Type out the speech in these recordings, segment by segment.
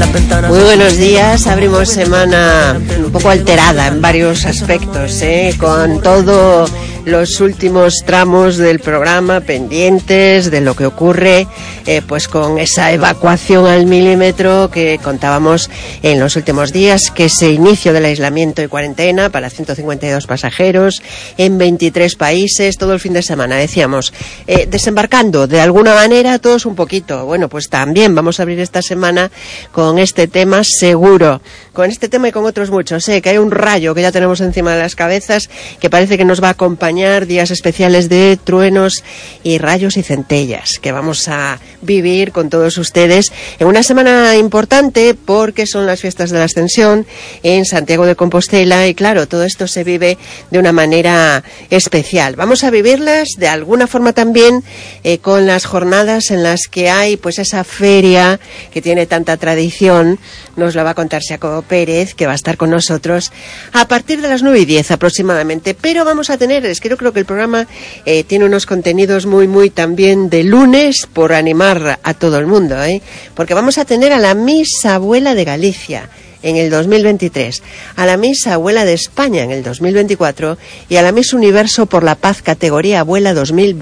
Muy buenos días, abrimos semana un poco alterada en varios aspectos, con todo los últimos tramos del programa pendientes de lo que ocurre pues con esa evacuación al milímetro que contábamos en los últimos días, que ese inicio del aislamiento y cuarentena para 152 pasajeros en 23 países todo el fin de semana, decíamos, desembarcando de alguna manera todos un poquito. Bueno, pues también vamos a abrir esta semana con este tema seguro, con este tema y con otros muchos, que hay un rayo que ya tenemos encima de las cabezas que parece que nos va a acompañar días especiales de truenos y rayos y centellas que vamos a vivir con todos ustedes en una semana importante porque son las fiestas de la Ascensión en Santiago de Compostela y claro, todo esto se vive de una manera especial. Vamos a vivirlas de alguna forma también con las jornadas en las que hay pues esa feria que tiene tanta tradición. Nos la va a contar Jacobo Pérez, que va a estar con nosotros a partir de las 9:10 aproximadamente, pero vamos a tener, es que yo creo que el programa tiene unos contenidos muy también de lunes por animar a todo el mundo, porque vamos a tener a la Miss Abuela de Galicia en el 2023, a la Miss Abuela de España en el 2024 y a la Miss Universo por la Paz categoría Abuela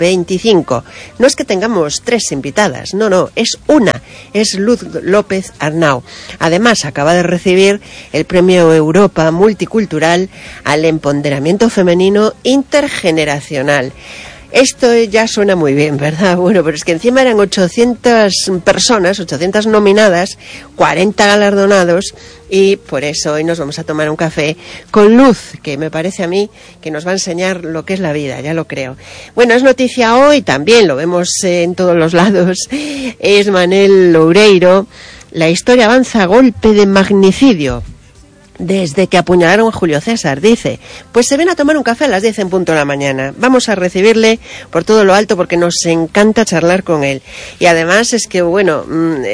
2025. No es que tengamos tres invitadas, no, es una, es Luz López Arnau. Además, acaba de recibir el Premio Europa Multicultural al Empoderamiento Femenino Intergeneracional. Esto ya suena muy bien, ¿verdad? Bueno, pero es que encima eran 800 personas, 800 nominadas, 40 galardonados, y por eso hoy nos vamos a tomar un café con Luz, que me parece a mí que nos va a enseñar lo que es la vida, ya lo creo. Bueno, es noticia hoy, también lo vemos en todos los lados, es Manel Loureiro. La historia avanza a golpe de magnicidio. Desde que apuñalaron a Julio César, dice. Pues se ven a tomar un café a las 10 en punto de la mañana. Vamos a recibirle por todo lo alto porque nos encanta charlar con él. Y además es que, bueno,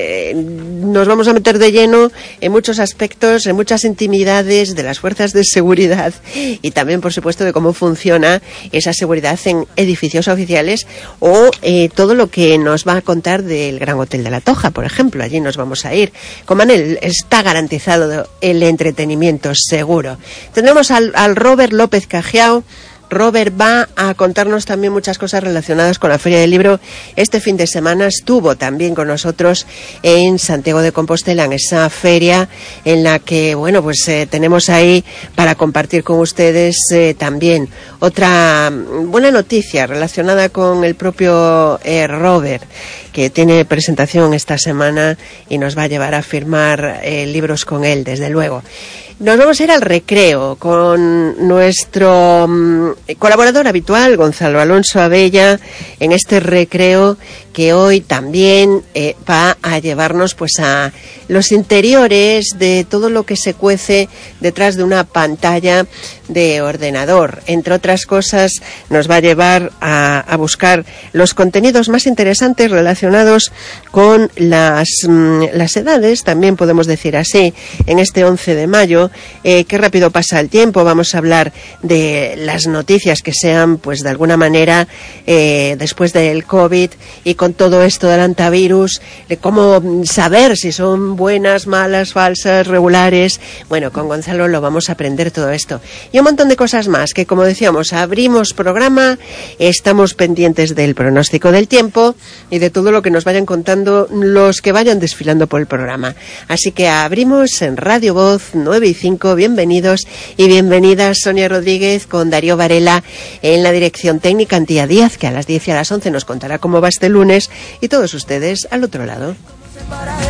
nos vamos a meter de lleno en muchos aspectos, en muchas intimidades de las fuerzas de seguridad y también, por supuesto, de cómo funciona esa seguridad en edificios oficiales o todo lo que nos va a contar del Gran Hotel de la Toja, por ejemplo. Allí nos vamos a ir. Con Manel está garantizado el entretenimiento seguro. Tendremos al Robert López Cajiao. Robert va a contarnos también muchas cosas relacionadas con la Feria del Libro. Este fin de semana estuvo también con nosotros en Santiago de Compostela, en esa feria en la que, bueno, pues tenemos ahí para compartir con ustedes también otra buena noticia relacionada con el propio Robert, que tiene presentación esta semana y nos va a llevar a firmar libros con él, desde luego. Nos vamos a ir al recreo con nuestro colaborador habitual, Gonzalo Alonso Abella, en este recreo que hoy también va a llevarnos pues a los interiores de todo lo que se cuece detrás de una pantalla de ordenador. Entre otras cosas, nos va a llevar a buscar los contenidos más interesantes relacionados con las edades, también podemos decir así, en este 11 de mayo. Qué rápido pasa el tiempo. Vamos a hablar de las noticias que sean, pues de alguna manera, después del COVID y con todo esto del antivirus, de cómo saber si son buenas, malas, falsas, regulares. Bueno, con Gonzalo lo vamos a aprender todo esto. Y un montón de cosas más que, como decíamos, abrimos programa, estamos pendientes del pronóstico del tiempo y de todo lo que nos vayan contando los que vayan desfilando por el programa. Así que abrimos en Radio Voz 9:05. Bienvenidos y bienvenidas, Sonia Rodríguez con Darío Varela en la dirección técnica, Antía Díaz, que a las 10 y a las 11 nos contará cómo va este lunes, y todos ustedes al otro lado.